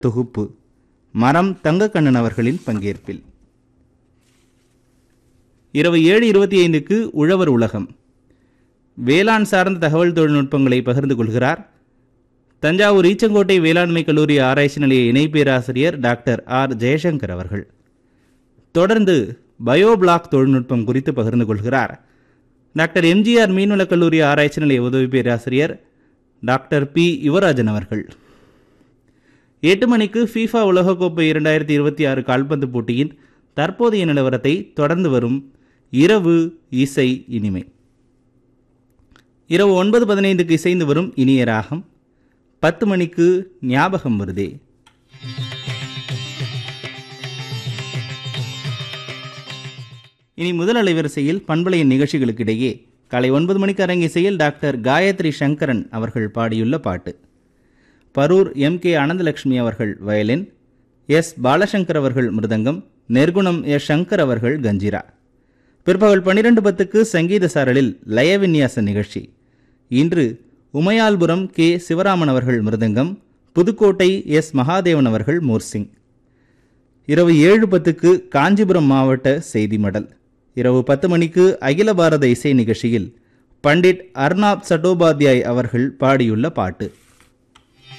தொகுப்பு மரம் தங்கக்கண்ணன் அவர்களின் பங்கேற்பில். இரவு 7:25க்கு உழவர் உலகம். வேளாண் சார்ந்த தகவல் தொழில்நுட்பங்களை பகிர்ந்து கொள்கிறார் தஞ்சாவூர் ஈச்சங்கோட்டை வேளாண்மை கல்லூரி ஆராய்ச்சி நிலைய இணை பேராசிரியர் டாக்டர் ஆர் ஜெயசங்கர் அவர்கள். தொடர்ந்து பயோபிளாக் தொழில்நுட்பம் குறித்து பகிர்ந்து கொள்கிறார் டாக்டர் எம்ஜிஆர் மீன்வள கல்லூரி ஆராய்ச்சி நிலைய உதவி பேராசிரியர் டாக்டர் பி யுவராஜன் அவர்கள். 8 மணிக்கு FIFA உலகக்கோப்பை 2026 கால்பந்து போட்டியின் தற்போதைய நிலவரத்தை தொடர்ந்து வரும் இரவு இசை இனிமை. இரவு 9:15க்கு இசைந்து வரும் இனிய ராகம். 10 மணிக்கு ஞாபகம் வருதே. இனி முதல் அலைவரிசையில் பண்பலையின் நிகழ்ச்சிகளுக்கிடையே காலை 9 மணிக்கு அரங்கிசையில் டாக்டர் காயத்ரி சங்கரன் அவர்கள் பாடியுள்ள பாட்டு. பரூர் MK அனந்தலட்சுமி அவர்கள் வயலின், S பாலசங்கர் அவர்கள் மிருதங்கம், நெர்குணம் S சங்கர் அவர்கள் கஞ்சிரா. பிற்பகல் 12:10க்கு சங்கீத சாரலில் லயவின்யாச நிகழ்ச்சி. இன்று உமையால்புரம் K சிவராமன் அவர்கள் மிருதங்கம், புதுக்கோட்டை S மகாதேவன் அவர்கள் மோர்சிங். இரவு 7:10க்கு காஞ்சிபுரம் மாவட்ட செய்தி மடல். இரவு 10 மணிக்கு அகில பாரத இசை நிகழ்ச்சியில் பண்டிட் அர்னாப் சட்டோபாத்யாய் அவர்கள் பாடியுள்ள பாட்டு.